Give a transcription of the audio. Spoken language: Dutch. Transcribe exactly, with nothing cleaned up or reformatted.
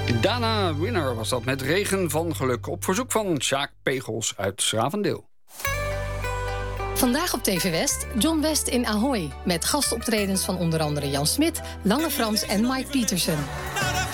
Dana Winner was dat met Regen van Geluk. Op verzoek van Sjaak Pegels uit 's Ravendeel. Vandaag op T V West, John West in Ahoy. Met gastoptredens van onder andere Jan Smit, Lange Frans en Mike Pietersen.